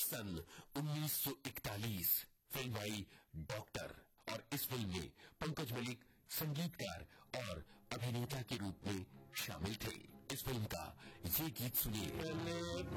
सन 1941 film आई doctor, और इस film में पंकज मलिक संगीतकार और अभिनेता के रूप में शामिल थे। इस फिल्म का ये गीत सुनिए।